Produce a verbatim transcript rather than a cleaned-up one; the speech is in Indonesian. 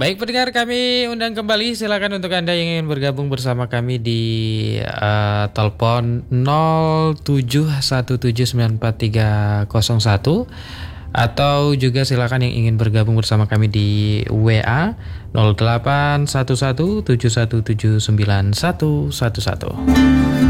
Baik pendengar, kami undang kembali. Silakan untuk Anda yang ingin bergabung bersama kami di uh, telepon nol tujuh satu tujuh sembilan empat tiga nol satu, atau juga silakan yang ingin bergabung bersama kami di W A nol delapan satu satu tujuh satu tujuh sembilan satu satu satu.